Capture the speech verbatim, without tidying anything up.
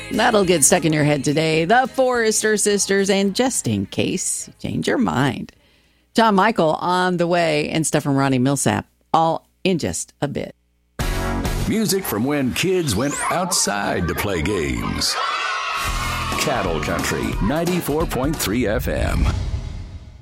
That'll get stuck in your head today. The Forrester Sisters, and just in case you change your mind, John Michael on the way, and stuff from Ronnie Millsap, all in just a bit. Music from when kids went outside to play games. Cattle Country, ninety-four point three F M.